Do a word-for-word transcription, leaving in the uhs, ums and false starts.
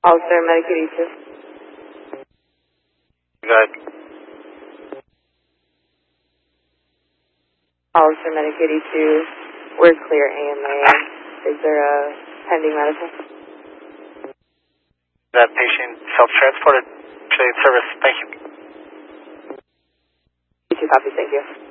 Officer, Medicaid E two. Go ahead. Officer, Medicaid E two. We're clear A M A. Is there a pending medical? That patient self-transported to service. Thank you. E two copy, thank you.